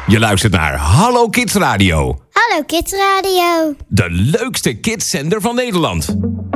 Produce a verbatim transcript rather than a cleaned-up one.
Je luistert naar Hallo Kids Radio. Hallo Kids Radio. De leukste kidszender van Nederland.